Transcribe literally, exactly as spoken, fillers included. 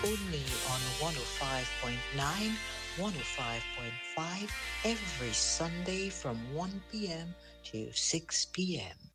only on one oh five point nine, one oh five point five every Sunday from one p m to six p m